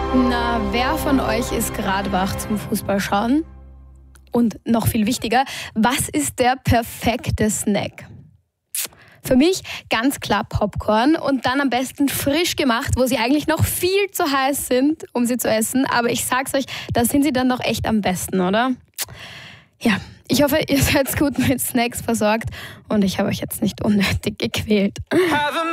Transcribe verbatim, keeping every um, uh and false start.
Na, wer von euch ist gerade wach zum Fußballschauen? Und noch viel wichtiger, was ist der perfekte Snack? Für mich ganz klar Popcorn und dann am besten frisch gemacht, wo sie eigentlich noch viel zu heiß sind, um sie zu essen. Aber ich sag's euch, da sind sie dann doch echt am besten, oder? Ja, ich hoffe, ihr seid gut mit Snacks versorgt und ich habe euch jetzt nicht unnötig gequält.